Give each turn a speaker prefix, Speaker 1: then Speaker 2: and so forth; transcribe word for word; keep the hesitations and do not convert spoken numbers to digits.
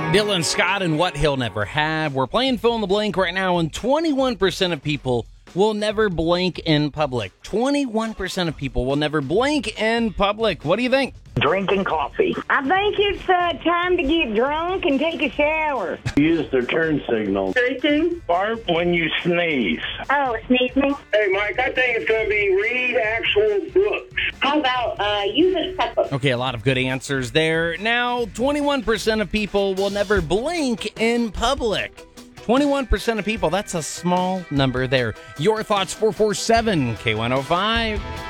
Speaker 1: Dylan Scott and What He'll Never Have. We're playing fill in the blank right now, and twenty-one percent of people will never blink in public. twenty-one percent of people will never blink in public. What do you think?
Speaker 2: Drinking coffee.
Speaker 3: I think it's uh, time to get drunk and take a shower.
Speaker 4: Use their turn signal.
Speaker 5: Drinking.
Speaker 4: Fart when you sneeze.
Speaker 3: Oh, sneezing.
Speaker 5: Hey, Mike, I think it's going to be read actual books.
Speaker 3: How about uh, use a pepper?
Speaker 1: Okay, a lot of good answers there. Now, twenty-one percent of people will never blink in public. twenty-one percent of people, that's a small number there. Your thoughts, four four seven K one oh five.